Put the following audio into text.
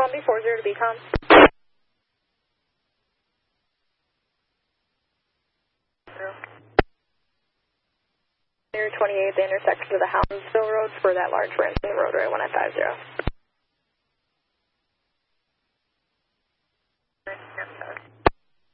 1B40 to Beacon. Near 28, the intersection of the Houndsville Road for that large ramp in the roadway 1950.